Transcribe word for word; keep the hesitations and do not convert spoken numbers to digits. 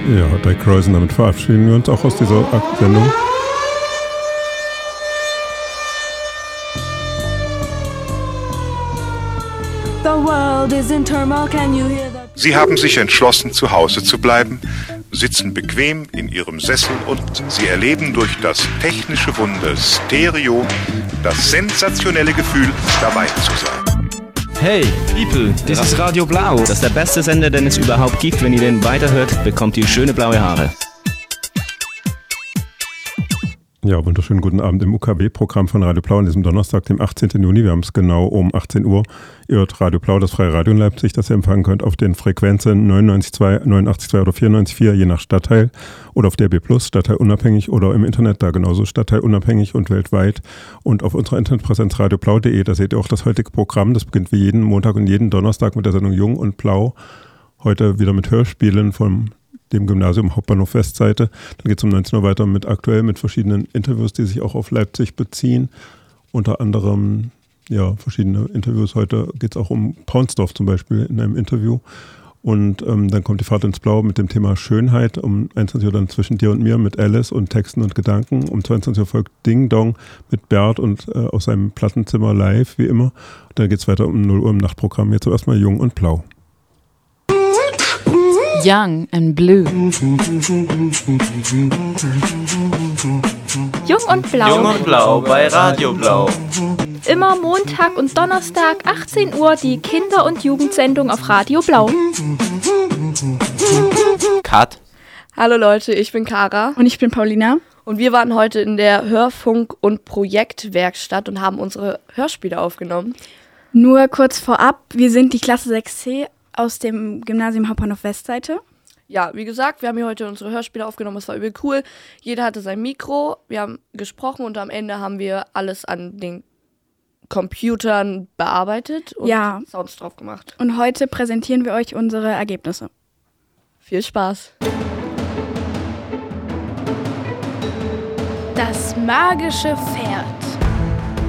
Ja, Dick Rosen, damit verabschieden wir uns auch aus dieser Sendung. Sie haben sich entschlossen, zu Hause zu bleiben, sitzen bequem in ihrem Sessel und sie erleben durch das technische Wunder Stereo das sensationelle Gefühl, dabei zu sein. Hey, People, das ist Radio Blau. Das ist der beste Sender, den es überhaupt gibt. Wenn ihr den weiterhört, bekommt ihr schöne blaue Haare. Ja, wunderschönen guten Abend im U K W-Programm von Radio Blau an diesem Donnerstag, dem achtzehnten Juni. Wir haben es genau um achtzehn Uhr. Ihr hört Radio Blau, das freie Radio in Leipzig, das ihr empfangen könnt auf den Frequenzen neunundneunzig Komma zwei, neunundachtzig Komma zwei oder vierundneunzig Komma vier, je nach Stadtteil, oder auf D A B plus, stadtteilunabhängig, oder im Internet, da genauso stadtteilunabhängig und weltweit. Und auf unserer Internetpräsenz radioblau punkt de, da seht ihr auch das heutige Programm. Das beginnt wie jeden Montag und jeden Donnerstag mit der Sendung Jung und Blau. Heute wieder mit Hörspielen vom dem Gymnasium Hauptbahnhof Westseite. Dann geht es um neunzehn Uhr weiter mit aktuell mit verschiedenen Interviews, die sich auch auf Leipzig beziehen. Unter anderem ja verschiedene Interviews. Heute geht es auch um Paunsdorf zum Beispiel in einem Interview. Und ähm, dann kommt die Fahrt ins Blaue mit dem Thema Schönheit. Um einundzwanzig Uhr dann zwischen dir und mir mit Alice und Texten und Gedanken. Um zweiundzwanzig Uhr folgt Ding Dong mit Bert und äh, aus seinem Plattenzimmer live, wie immer. Und dann geht es weiter um null Uhr im Nachtprogramm. Jetzt zuerst mal Jung und Blau. Young and Blue. Jung und Blau. Jung und Blau bei Radio Blau. Immer Montag und Donnerstag, achtzehn Uhr, die Kinder- und Jugendsendung auf Radio Blau. Cut. Hallo Leute, ich bin Kara. Und ich bin Paulina. Und wir waren heute in der Hörfunk- und Projektwerkstatt und haben unsere Hörspiele aufgenommen. Nur kurz vorab, wir sind die Klasse sechs C aus dem Gymnasium Hauptbahnhof Westseite. Ja, wie gesagt, wir haben hier heute unsere Hörspiele aufgenommen, es war übel cool. Jeder hatte sein Mikro, wir haben gesprochen und am Ende haben wir alles an den Computern bearbeitet und ja. Sounds drauf gemacht. Und heute präsentieren wir euch unsere Ergebnisse. Viel Spaß! Das magische Pferd.